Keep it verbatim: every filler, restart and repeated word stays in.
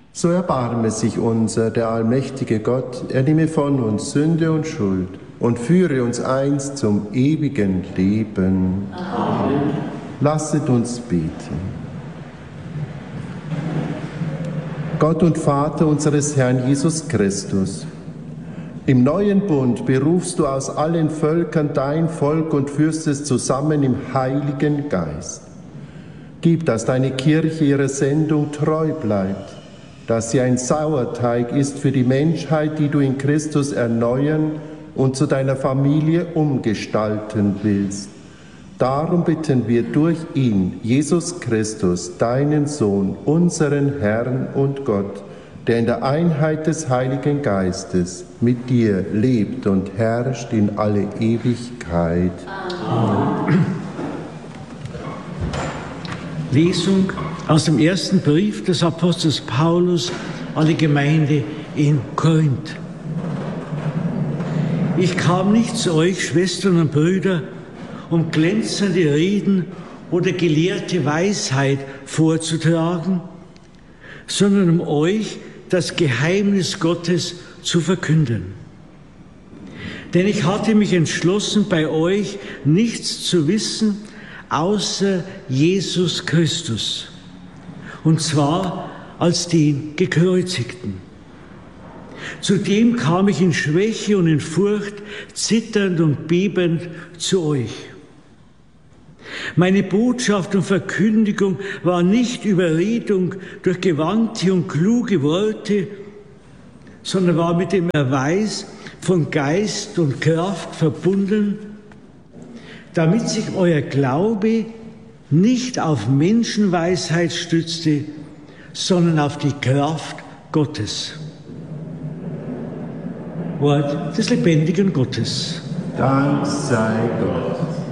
So erbarme sich unser, der allmächtige Gott, er nehme von uns Sünde und Schuld und führe uns einst zum ewigen Leben. Amen. Lasset uns beten. Gott und Vater unseres Herrn Jesus Christus, im neuen Bund berufst du aus allen Völkern dein Volk und führst es zusammen im Heiligen Geist. Gib, dass deine Kirche ihrer Sendung treu bleibt, dass sie ein Sauerteig ist für die Menschheit, die du in Christus erneuern und zu deiner Familie umgestalten willst. Darum bitten wir durch ihn, Jesus Christus, deinen Sohn, unseren Herrn und Gott, der in der Einheit des Heiligen Geistes mit dir lebt und herrscht in alle Ewigkeit. Amen. Lesung aus dem ersten Brief des Apostels Paulus an die Gemeinde in Korinth. Ich kam nicht zu euch, Schwestern und Brüder, um glänzende Reden oder gelehrte Weisheit vorzutragen, sondern um euch das Geheimnis Gottes zu verkünden. Denn ich hatte mich entschlossen, bei euch nichts zu wissen, außer Jesus Christus, und zwar als den Gekreuzigten. Zudem kam ich in Schwäche und in Furcht, zitternd und bebend zu euch. Meine Botschaft und Verkündigung war nicht Überredung durch gewandte und kluge Worte, sondern war mit dem Erweis von Geist und Kraft verbunden, damit sich euer Glaube nicht auf Menschenweisheit stützte, sondern auf die Kraft Gottes. Wort des lebendigen Gottes. Dank sei Gott.